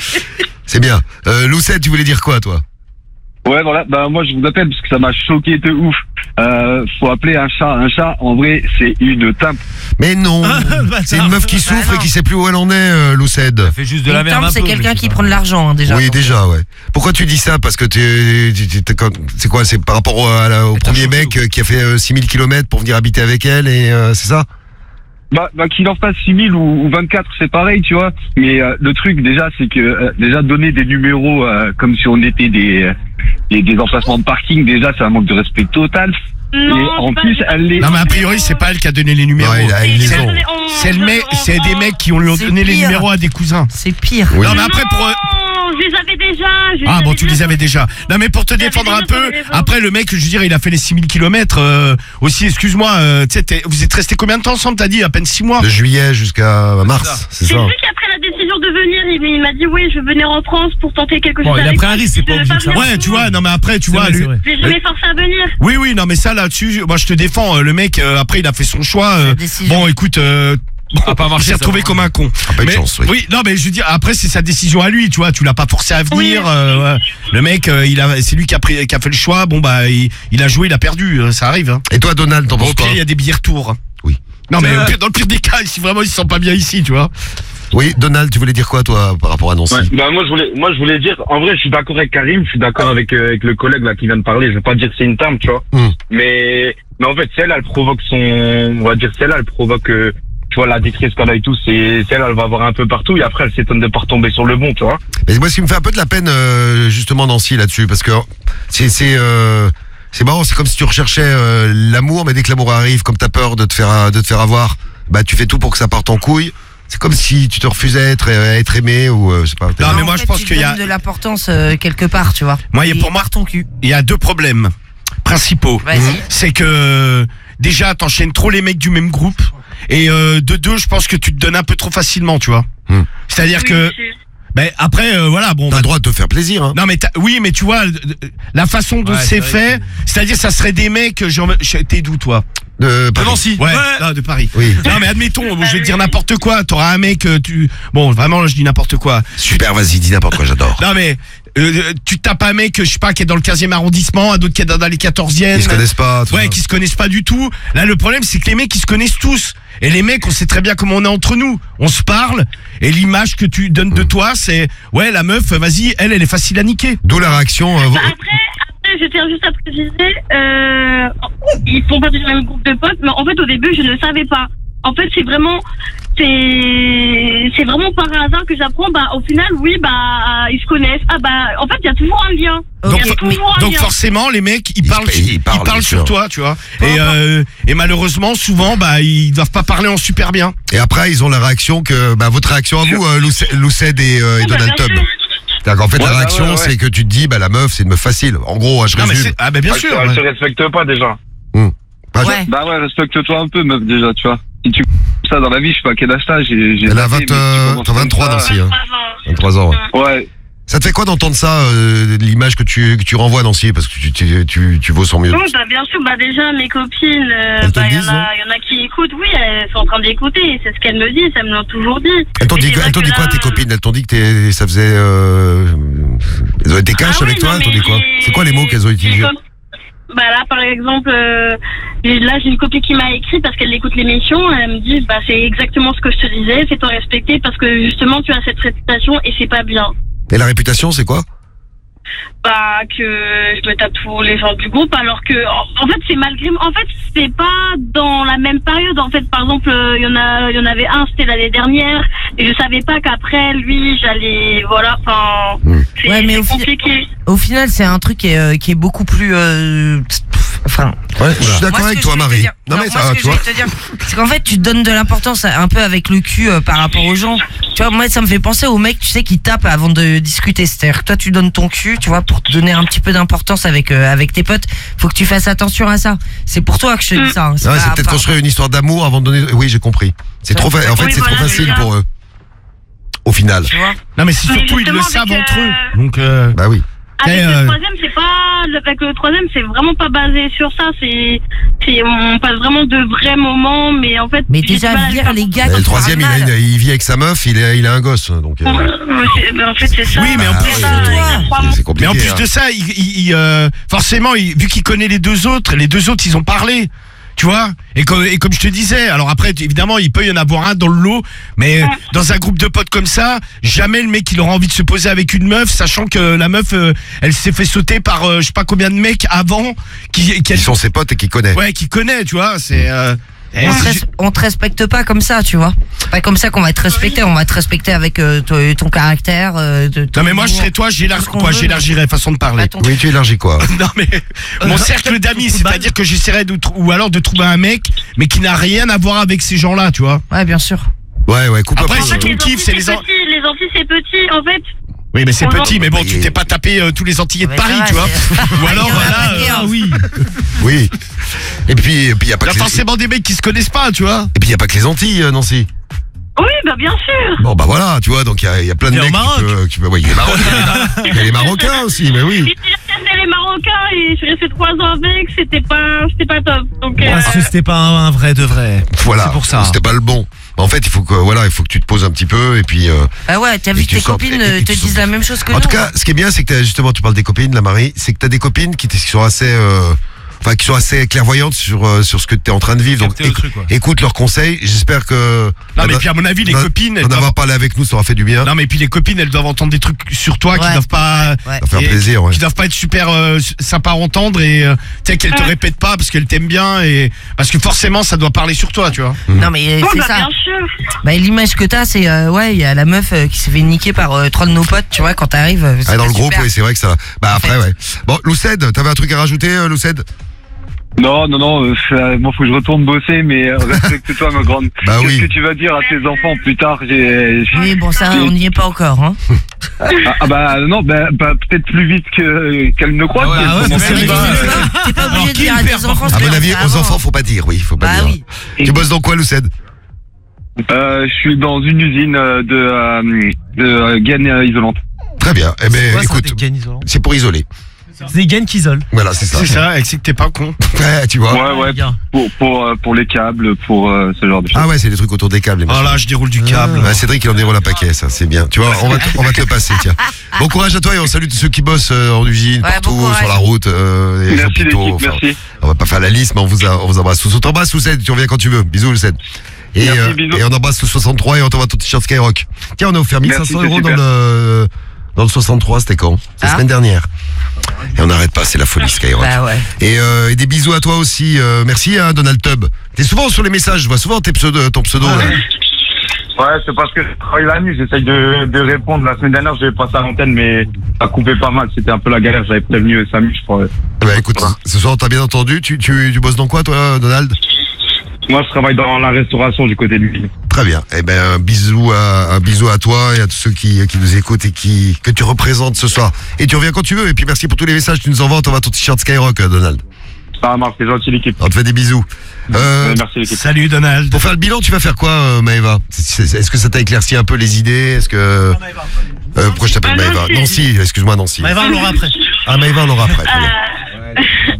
c'est bien. Euh, Lucette, tu voulais dire quoi, toi? Ouais, voilà. Bah, moi, je vous appelle parce que ça m'a choqué de ouf. Euh, faut appeler un chat un chat. En vrai, c'est une timpe. Mais non, c'est une meuf qui souffre et qui sait plus où elle en est, euh, Lucette. Ça fait juste de la Une merde tempe, un c'est peu, quelqu'un mais qui c'est prend pas- de l'argent, hein, déjà. Oui, Donc, déjà, ouais. Pourquoi tu dis ça? Parce que t'es, t'es- t'es- t'es- c'est quoi? C'est par rapport au, à la- au Mais t'as premier choqué, mec ou- euh, qui a fait euh, six mille kilomètres pour venir habiter avec elle et euh, c'est ça? Bah, bah qu'il en fasse six mille ou, ou vingt-quatre, c'est pareil, tu vois. Mais euh, le truc, déjà, c'est que euh, déjà donner des numéros euh, comme si on était des, euh, des des emplacements de parking, déjà, c'est un manque de respect total. Non, et en pas- plus, elle les... Non, mais a priori, c'est pas elle qui a donné les numéros. Ouais, il a- il les C'est- ont. on- C'est le mec, on- c'est des mecs qui ont lui ont C'est donné les pire. numéros à des cousins. C'est pire. Oui. Non, mais après pour. euh, Non, je les avais déjà. je les Ah bon, avais tu les avais déjà. Non, mais pour te J'avais défendre déjà un peu, sur le téléphone. après le mec, je veux dire, il a fait les six mille kilomètres euh, aussi. Excuse-moi, euh, tu sais, t'es- vous êtes restés combien de temps ensemble? T'as dit à peine six mois. De juillet jusqu'à mars, c'est C'est ça? lui qui a pris la décision de venir. Il, il m'a dit oui, je veux venir en France pour tenter quelque Bon, chose. il a avec pris un moi. risque, c'est pas Je veux obligé que ça- venir Ouais, en tu France. vois. Non, mais après, tu C'est vois, vrai, lui. c'est vrai. Je l'ai jamais forcé à venir. Oui, oui, non, mais ça là-dessus, moi je te défends. euh, Le mec, euh, après, il a fait son choix. euh, Sa décision. bon, écoute. Euh, Bon, a pas marché, il s'est ça retrouvé va. comme un con. Ah, pas de Mais- chance, oui. non, mais je veux dire, après c'est sa décision à lui, tu vois. Tu l'as pas forcé à venir. Oui. euh, ouais. Le mec, euh, il a, c'est lui qui a pris, qui a fait le choix. Bon bah, il, il a joué, il a perdu. euh, Ça arrive. Hein. Et toi, Donald, t'en Bon, penses au pire, quoi? il y a des billets retour. Oui. Non, mais Euh. au pire- dans le pire des cas, si vraiment ils se sentent pas bien ici, tu vois. Oui, Donald, tu voulais dire quoi, toi, par rapport à Nancy? Ouais. Bah moi je voulais moi je voulais dire en vrai je suis d'accord avec Karim, je suis d'accord avec euh, avec le collègue là qui vient de parler, je veux pas dire que c'est une tarte, tu vois. Hmm. Mais mais en fait celle elle provoque son on va dire celle elle provoque euh, tu vois la détresse qu'elle a et tout, c'est celle elle va avoir un peu partout et après elle s'étonne de pas retomber sur le bon, tu vois. Mais moi, ce qui me fait un peu de la peine, euh, justement, Nancy, là-dessus, parce que c'est, c'est, euh, c'est marrant, c'est comme si tu recherchais euh, l'amour, mais dès que l'amour arrive, comme t'as peur de te faire, de te faire avoir, bah tu fais tout pour que ça parte en couille. C'est comme si tu te refusais à être, à être aimé ou euh, je sais pas. Non, mais en moi, fait, je pense tu qu'il y a- donnes de l'importance euh, quelque part, tu vois. Moi, il y a Et pour moi- par ton cul. Il y a deux problèmes principaux. Vas-y. C'est que déjà, t'enchaînes trop les mecs du même groupe. Et euh, de deux, je pense que tu te donnes un peu trop facilement, tu vois. Hmm. C'est-à-dire Oui, que, monsieur. ben après, euh, voilà, bon. T'as le droit de te faire plaisir, hein. Non mais t'as- oui, mais tu vois, euh, la façon dont Ouais, c'est c'est vrai fait, c'est-à-dire ça serait des mecs, genre, je- t'es d'où toi? De Paris. Nancy. Ouais, Ouais. non, de Paris. Oui. Non mais admettons, je vais te dire n'importe quoi, t'auras un mec, euh, tu, bon vraiment là je dis n'importe quoi. Super, vas-y, dis n'importe quoi, j'adore. Non mais euh, tu tapes un mec, je sais pas, qui est dans le quinzième arrondissement, un autre qui est dans les quatorzième. Ils se connaissent pas. tout Ouais, ça. qui se connaissent pas du tout. Là, le problème, c'est que les mecs, ils se connaissent tous. Et les mecs, on sait très bien comment on est entre nous. On se parle, et l'image que tu donnes de toi, c'est, ouais, la meuf, vas-y, elle, elle est facile à niquer. D'où la réaction. euh, Bah, après, après, je tiens juste à préciser, euh, ils font partie du même groupe de potes, mais en fait, au début, je ne savais pas. En fait, c'est vraiment, c'est, c'est vraiment par hasard que j'apprends, bah, au final, oui, bah, ils se connaissent. Ah, bah, en fait, il y a toujours un lien. Il Donc, y a for- toujours un donc lien. forcément, les mecs, ils Ils parlent, se- ils ils parlent, parlent bien sur sûr. toi, tu vois. Et, euh, et malheureusement, souvent, bah, ils doivent pas parler en super bien. Et après, ils ont la réaction que, bah, votre réaction à vous, euh, Luced Luced et, euh, et Oui, bah, Donald bien Tubb. sûr. C'est-à-dire qu'en fait, Ouais, la bah, réaction, ouais, ouais. c'est que tu te dis, bah, la meuf, c'est une meuf facile. En gros, hein, je Non, mais résume. c'est, ah, bah, bien Elle sûr. se- elle ouais. se respecte pas déjà. Bah, je- Ouais. Bah ouais, respecte-toi un peu, meuf, déjà, tu vois. Si tu ça dans la vie, je sais pas à quel âge t'as, j'ai... j'ai Elle a passé, vingt, mais tu euh, commences t'as vingt-trois, comme ça. Nancy, hein. vingt-trois ans. ouais. Ouais. Ça te fait quoi d'entendre ça, euh, l'image que tu, que tu renvoies, Nancy? Parce que tu, tu, tu, tu vaux son mieux. Oui, bah, bien sûr, bah, déjà, mes copines, euh, Elles te bah, il y, disent, en non a- y en a qui écoutent, oui, elles sont en train d'écouter, c'est ce qu'elles me disent, elles me l'ont toujours dit. Elles t'ont Et dit, c'est vrai elles t'ont que dit quoi, là, tes copines? Elles t'ont dit que t'es, ça faisait, euh, elles ont été cash Ah oui, avec toi? non, Elles t'ont dit mais quoi? j'ai- C'est quoi les mots qu'elles ont utilisés? j'ai- Bah là, par exemple, euh, j'ai- là, j'ai une copine qui m'a écrit parce qu'elle écoute l'émission. Elle me dit, bah, c'est exactement ce que je te disais, fais-toi respecter parce que justement, tu as cette réputation et c'est pas bien. Et la réputation, c'est quoi? Bah, que je me tape tous les gens du groupe alors que, en, en fait, c'est malgré, en fait, c'est pas dans la même période. En fait, par exemple, il y en a, il y en avait un, c'était l'année dernière et je savais pas qu'après, lui, j'allais, voilà, enfin, Mmh. c'est Ouais, mais c'est au fi- compliqué. Au final, c'est un truc qui est, euh, qui est beaucoup plus. euh, Enfin. Ouais, je suis d'accord Moi, ce avec que toi, je voulais te Marie. dire- Non, non, mais moi, ça, ce que tu je vois. voulais te dire, c'est qu'en fait, tu te donnes de l'importance un peu avec le cul euh, par rapport aux gens. Tu vois, moi, ça me fait penser aux mecs, tu sais, qui tapent avant de discuter. C'est-à-dire que toi, tu donnes ton cul, tu vois, pour te donner un petit peu d'importance avec euh, avec tes potes. Faut que tu fasses attention à ça. C'est pour toi que je te dis ça. hein. Ouais, pas c'est peut-être par- construire une histoire d'amour avant de donner. Oui, j'ai compris. C'est trop fa- En fait, Oui, c'est voilà, trop facile c'est ça. pour eux. Au final. Tu vois. Non mais c'est Mais surtout ils le justement, savent avec, entre euh, eux. Donc euh, Bah oui. Avec Et, le euh, troisième, c'est pas, le- avec le troisième, c'est vraiment pas basé sur ça. C'est, c'est, on passe vraiment de vrais moments, mais en fait. Mais j'ai déjà, du mal à vire faire les gars Et qui le font troisième, il, a mal. une- il vit avec sa meuf, il, est, il a un gosse. Donc, euh, Ouais, c'est- ben, en fait, c'est ça. Oui, mais en Bah, plus, oui, ça, oui, il y a oui. trois C'est- mois. c'est mais compliqué. en plus hein. de ça, il, il- il, euh, forcément, il- vu qu'il connaît les deux autres, les deux autres, ils ont parlé. Tu vois, et comme, et comme je te disais, alors après, évidemment, il peut y en avoir un dans le lot, mais euh, dans un groupe de potes comme ça, jamais le mec il aura envie de se poser avec une meuf, sachant que la meuf, euh, elle s'est fait sauter par euh, je sais pas combien de mecs avant, qui, qui Ils sont ses potes et qui connaissent. ouais, qui connaît, tu vois, c'est. Euh, eh, On te, c'est- res- on te respecte pas comme ça, tu vois. C'est pas comme ça qu'on va te respecter. On va te respecter avec euh, ton, ton caractère. euh, de, ton non mais moi je humour. serais toi, j'élarg- Tout ce qu'on quoi, veut, j'élargirais façon de parler. Pas ton- Oui, tu élargis quoi Non mais mon cercle d'amis, c'est-à-dire que j'essaierais de trou- ou alors de trouver un mec, mais qui n'a rien à voir avec ces gens-là, tu vois. Ouais, bien sûr. Ouais, ouais, coupe Après, un peu. c'est Les ton kiff, Antilles, c'est les en- petits, les Antilles, c'est petit, en fait. Oui, mais c'est Bonjour. petit, mais bon, Mais- tu t'es pas tapé euh, tous les Antillais de Ouais, Paris, ça va, tu vois. c'est- Ou alors Il y en a voilà, pas euh, qu'un. ah oui. Oui. Et puis, et puis, il n'y a, pas Il y a que les- forcément des mecs qui se connaissent pas, tu vois. et puis, y a pas que les Antilles, euh, Nancy. Oui, bah, bien sûr. Bon, bah voilà, tu vois, donc il y a, il y a plein de Et au mecs Maroc. qui peuvent. Qui peuvent ouais, il y a les Marocains. Il y a les Marocains aussi, mais oui. J'ai cassé les Marocains et je suis resté trois ans avec, c'était pas, c'était pas top. Donc, euh, Parce que c'était pas un, un vrai de vrai. Voilà. C'est pour ça. C'était pas le bon. En fait, il faut que, voilà, il faut que tu te poses un petit peu et puis. euh, Bah ouais, t'as Et vu que que tu tes sortes- copines et- et euh, que te tu disent sortes- la même chose que En nous. tout cas, ce qui est bien, c'est que t'as, justement, tu parles des copines, la Marie, c'est que t'as des copines qui, t- qui sont assez, euh, enfin, qui sont assez clairvoyantes sur euh, sur ce que t'es en train de vivre. Donc, Capter le éc- truc, quoi. écoute leurs conseils. J'espère que. Non, mais puis à mon avis, les d'en- copines, elles d'en doivent... avoir parlé avec nous, ça aura fait du bien. Non, mais puis les copines, elles doivent entendre des trucs sur toi qui Ouais. doivent pas, Ouais. Ça va faire et- plaisir, ouais. qui doivent pas être super euh, sympas à entendre et euh, tu sais qu'elles te répètent pas parce qu'elles t'aiment bien et parce que forcément ça doit parler sur toi, tu vois. Non mais bon, c'est bah, ça. bien sûr. Bah l'image que t'as, c'est euh, ouais, il y a la meuf euh, qui s'est fait niquer par euh, trois de nos potes, tu vois, quand t'arrives. euh, Ah, c'est dans le super. groupe, oui, c'est vrai que ça. Bah En après, fait. ouais. Bon, Luced, t'avais un truc à rajouter, euh, Luced Non, non, non, euh, euh, moi faut que je retourne bosser, mais euh, respecte-toi ma grande. Bah Qu'est-ce oui. que tu vas dire à tes enfants plus tard j'ai, j'ai- Oui, bon ça, j'ai- on n'y est pas encore. Hein. ah, ah, bah non, bah, bah, peut-être plus vite que qu'elle ne croit. Ah ouais, qu'elle ah ouais, commence c'est à vrai, dire, bah, euh, T'es pas obligé de qui dire à le perd, tes par enfants. À ce mon que avis, t'as aux avant. enfants, faut pas dire, oui, faut pas Bah dire. oui. Tu bosses dans quoi, Luced euh, je suis dans une usine euh, de, euh, de euh, gaines euh, isolantes. Très bien. Eh C'est ben, quoi, ça, écoute, des gaines isolantes c'est pour isoler. C'est des gaines qui isolent. Voilà, c'est ça. C'est ça, et c'est que t'es pas con. Ouais, tu vois. Ouais, ouais, les gars. pour, pour, euh, pour les câbles, pour euh, ce genre de choses. Ah ouais, c'est des trucs autour des câbles. les Oh machins. là, je déroule du câble. Ouais, Cédric, il en déroule un paquet, ça, c'est bien. Tu vois, on va, te, on va te le passer, tiens. Bon courage à toi et on salue tous ceux qui bossent euh, en usine, Ouais, partout, bon courage. sur la route, euh, et les Merci hôpitaux. l'équipe, Enfin, merci. on va pas faire la liste, mais on vous, a- on vous embrasse tous. On t'embrasse, Luced, tu reviens quand tu veux. Bisous, Luced. Et, Merci, euh, bisous. et on embrasse le soixante-trois et on t'envoie ton t-shirt Skyrock. Tiens, on a offert mille cinq cents Merci, euros c'est dans super. le, dans le soixante-trois, c'était quand? C'est la Ah. semaine dernière. Et on n'arrête pas, c'est la folie Skyrock. Bah ouais. Et, euh, et des bisous à toi aussi. euh, merci à Donald Tubb. T'es souvent sur les messages, je vois souvent tes pseudo, ton pseudo. là. Ouais, c'est parce que je travaille la nuit, j'essaye de, de répondre. La semaine dernière, j'avais passé à l'antenne, mais ça coupait pas mal. C'était un peu la galère, j'avais prévenu Samy, je crois. Bah écoute, ce soir t'as bien entendu. Tu, tu, tu bosses dans quoi toi, Donald? Moi, je travaille dans la restauration du côté de l'île. Très bien. Eh ben un bisou à un bisou à toi et à tous ceux qui, qui nous écoutent et qui que tu représentes ce soir. Et tu reviens quand tu veux. Et puis merci pour tous les messages que tu nous envoies. On t'envoie ton t-shirt Skyrock, euh, Donald. Ça marche, c'est gentil l'équipe. On te fait des bisous. Euh, Ouais, merci l'équipe. Salut Donald. pour faire le bilan, tu vas faire quoi, euh, Maëva? C'est- c'est- Est-ce que ça t'a éclairci un peu les idées? Est-ce que euh, pourquoi je t'appelle Ah, Maëva? Nancy. Nancy, excuse-moi Nancy. Maëva, on l'aura après. Ah Maëva, on l'aura après. très bien. Euh,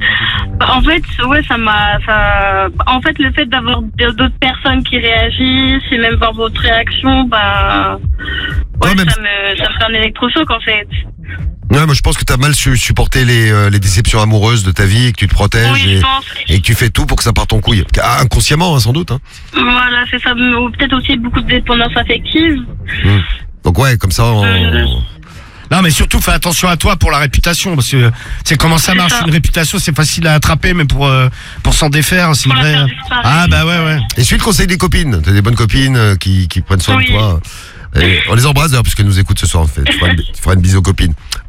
En fait, ouais, ça m'a. Ça... En fait, le fait d'avoir d'autres personnes qui réagissent et même voir votre réaction, bah. Ouais, Ouais, même- ça, me, ça me fait un électrochoc en fait. Ouais, moi je pense que t'as mal su supporter les, euh, les déceptions amoureuses de ta vie et que tu te protèges Oui, et, je pense. et que tu fais tout pour que ça parte en couille. Ah, inconsciemment, hein, sans doute. Hein. Voilà, c'est ça. Ou peut-être aussi beaucoup de dépendance affective. Donc ouais, comme ça, on... Euh, Non, mais surtout, fais attention à toi pour la réputation, parce que c'est comment ça C'est marche. ça. Une réputation, c'est facile à attraper, mais pour euh, pour s'en défaire, c'est Pour la vrai. faire disparaître. Ah bah ouais, ouais. Et suis le conseil des copines. T'as des bonnes copines euh, qui, qui prennent soin Oui. de toi. Et on les embrasse d'ailleurs, puisqu'elles nous écoutent ce soir, en fait. Tu feras une, tu feras une bise aux copines.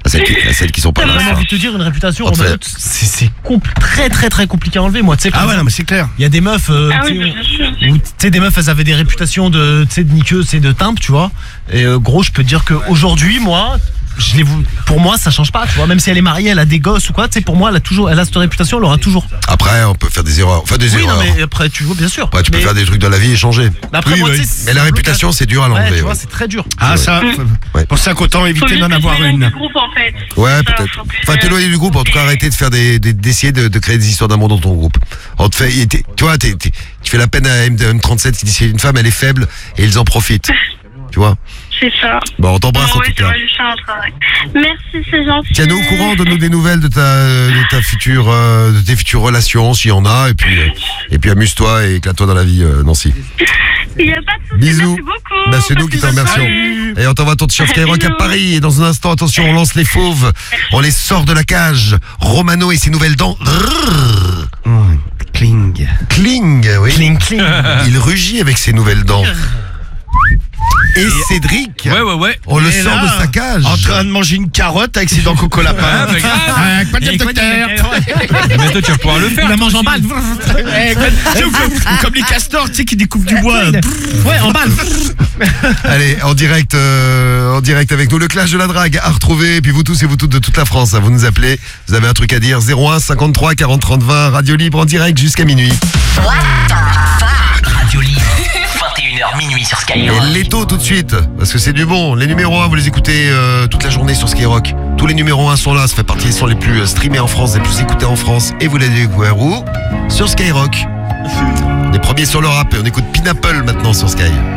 À celles qui, à celles qui sont pas J'ai là. vraiment envie de te dire, une réputation, En fait. Romain, c'est c'est compl- très très très compliqué à enlever. Moi, tu sais, par Ah ouais, exemple, non, mais c'est clair. il y a des meufs, euh, Ah tu oui, sais, bien sûr. où, tu sais, des meufs, elles avaient des réputations de, tu sais, de niqueuses et de timbre, tu vois. Et euh, gros, je peux te dire qu'aujourd'hui, moi, je l'ai vou- pour moi, ça change pas, tu vois. Même si elle est mariée, elle a des gosses ou quoi, tu sais, pour moi, elle a toujours, elle a cette réputation, elle l'aura toujours. Après, on peut faire des erreurs. Enfin, des Oui, erreurs. non, mais après, tu vois, bien sûr. Ouais, tu peux Mais- faire des trucs dans la vie et changer. mais après, Oui, moi, oui. tu sais, Mais c'est la un réputation, c'est dur à blocage. Ouais, l'enlever. tu vois, ouais. c'est très dur. Ah, ça. Ouais. Pour ça qu'autant Faut éviter juste d'en que avoir tu t'éloignes une. du groupe, en fait. Ouais, C'est ça, peut-être. faut que tu Enfin, t'éloignes. t'éloigner du groupe, en tout cas, arrêter de faire des, des- d'essayer de, de créer des histoires d'amour dans ton groupe. On te fait, il était- tu vois, t'es- t'es- tu fais la peine à M trente-sept qui dit c'est une femme, elle est faible et ils en profitent. Tu vois. C'est ça. Bon, on t'embrasse en Ouais, tout c'est cas. vrai, je fais un travail. Merci, c'est gentil. Tiens-nous au courant, donne-nous des nouvelles de ta, de ta future, euh, de tes futures relations, s'il y en a, et puis, euh, et puis amuse-toi et éclate-toi dans la vie, euh, Nancy. Il n'y a pas de souci. Bisous. Merci beaucoup. Bah, c'est nous qui te Passez une bonne remercions. soirée. Et on t'envoie ton t-shirt Skyrock à Bisous. Paris. Et dans un instant, attention, on lance les fauves. On les sort de la cage. Romano et ses nouvelles dents. Rrrr. Cling. Kling, oui. Cling, cling. Il rugit avec ses nouvelles dents. Et Cédric, Ouais, ouais, ouais. on le Et sort là, de sa cage. En train de manger une carotte avec ses dents coco lapin. Ah, bah, grave. Ah, quoi de docteur. Mais toi, tu vas pouvoir le faire. Il la mange en balle. Eh, quoi de- tu sais, ou comme, ou comme les castors, tu sais, qui découpent du bois. Ouais, en balle. Allez, en direct, euh, en direct avec nous, le clash de la drague à retrouver. Et puis vous tous et vous toutes de toute la France, hein, vous nous appelez. Vous avez un truc à dire. zéro un cinquante-trois quarante trente vingt, Radio Libre en direct jusqu'à minuit. Radio Libre, vingt et une heures minuit sur Skyrock. Et l'étau tout de suite, parce que c'est du bon. Les numéros un, vous les écoutez euh, toute la journée sur Skyrock. Tous les numéros un sont là, ça fait partie des sons les plus euh, streamés en France, les plus écoutés en France. Et vous les découvrez où? Sur Skyrock. On est premiers sur le rap et on écoute Pineapple maintenant sur Sky.